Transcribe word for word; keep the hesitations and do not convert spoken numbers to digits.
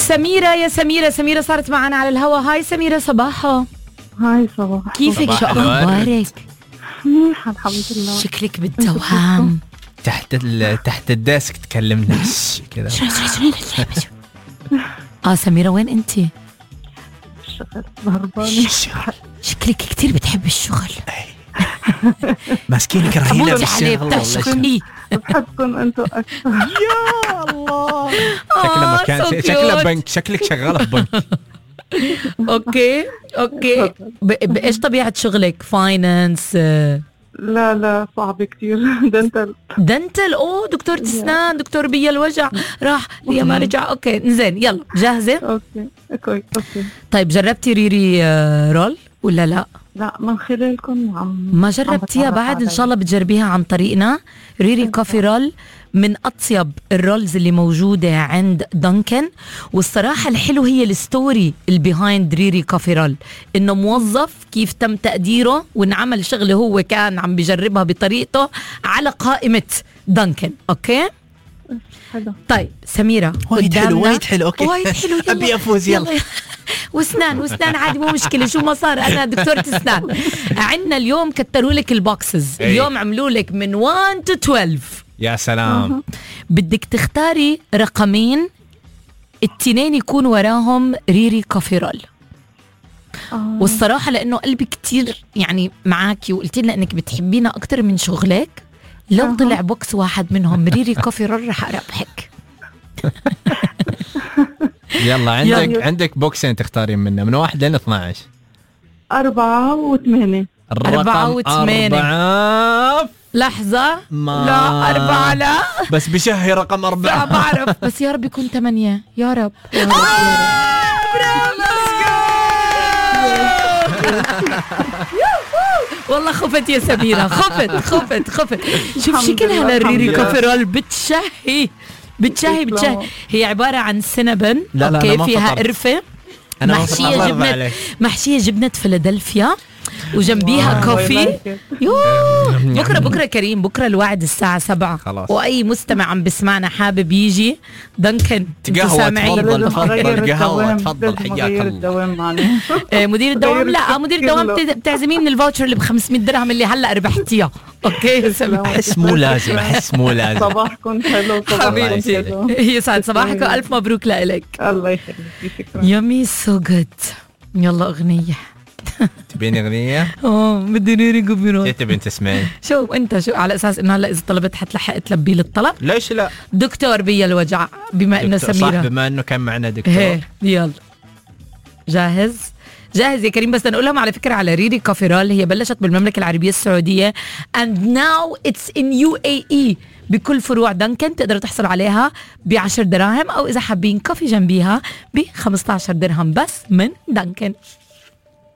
سميرة يا سميرة سميرة صارت معنا على الهوا. هاي سميرة صباحا. هاي صباح. كيفك؟ شو أخبارك؟ منيحة الحمد لله. شكلك بالدوام. تحت تحت الديسك تكلمنا كذا. اه سميرة وين انتي؟ الشغل هربانة. شكلك كتير بتحب الشغل. ماسكينك رهينة بالشغل. بحبكم انتوا اكثر. يا الله. شكلها مكان شكلها بنك. شكلك شغالة في بنك. اوكي اوكي. بايش طبيعة شغلك؟ فاينانس؟ لا لا صعب كتير. دنتل. دنتل. اوه دكتورة اسنان، دكتور بيا الوجع راح ليه ما رجع. اوكي نزين يلا جاهزة؟ اوكي اوكي اوكي. طيب جربتي ريري رول ولا لا؟ لا من خلالكم عم ما جربتيها بعد؟ ان شاء الله بتجربيها عن طريقنا. ريري كوفي رول من اطيب الرولز اللي موجوده عند دانكن، والصراحه الحلو هي الستوري البيهايند ريري كوفي رول، انه موظف كيف تم تقديره وانعمل شغله هو كان عم بجربها بطريقته على قائمه دانكن. اوكي حلو. طيب سميرة وايد حلو وايد حلو. اوكي وايد حلو. ابي افوز يلا. واسنان واسنان عادي مو مشكله، شو ما صار انا دكتورة اسنان. عندنا اليوم كتروا لك البوكسز. اليوم عملوا لك من واحد to اثناشر. يا سلام. بدك تختاري رقمين، التنين يكون وراهم ريري كوفي رول. والصراحه لانه قلبي كتير يعني معاكي وقلتي لنا انك بتحبينا اكتر من شغلك، لو أه. طلع بوكس واحد منهم ريري كوفي رول رح اربحك. يلا عندك يلا. عندك بوكسين تختارين منه من واحد لين اثناشر. أربعة وثمانية. أربعة وثمانية. أربعة. لحظة ما. لا أربعة لا. بس بشهي رقم أربعة. لا بعرف بس يا رب يكون ثمانية يا رب. يا رب. والله خفت يا سميرة، خفت خفت خفت. شوف شكلها للريري كوفي رول بتشهي بتشهي بتشهي. هي عبارة عن سينابن. لا لا اوكي فيها قرفة محشية جبنة محشية جبنة فيلادلفيا وجنبيها كوفي. يوه بكرة بكرة كريم بكرة الوعد الساعة سبعة خلاص. وأي مستمع عم بسمعنا حابب يجي دانكن قهوة تفضل تفضل قهوة تفضل حياك الله. مدير الدوام لا مدير الدوام بتعزمين من الفاوتشر اللي بخمسمية درهم اللي هلا ربحتيها. اوكي احس مو لازم احس مو لازم. صباحكم حلو حبيبتي. هي سعد صباحك والف مبروك لك. الله يخليك. شكرا. يمي سو جود. يلا اغنيه. تبين اغنيه؟ اه بدي ريري كوفي رول. شو تبين تسمعين؟ شو انت شو على اساس انه هلا اذا طلبت حتلحق تلبي لي الطلب؟ ليش لا؟ دكتور بيا الوجع بما انه سميرة صح بما انه كان معنا دكتور. هي يلا جاهز؟ جاهز يا كريم. بس نقول لهم على فكرة على ريري كوفي رول هي بلشت بالمملكة العربية السعودية and now it's in يو إيه إي بكل فروع دانكن. تقدروا تحصلوا عليها بعشر دراهم أو إذا حابين كوفي جنبيها بخمسة عشر درهم بس من دانكن.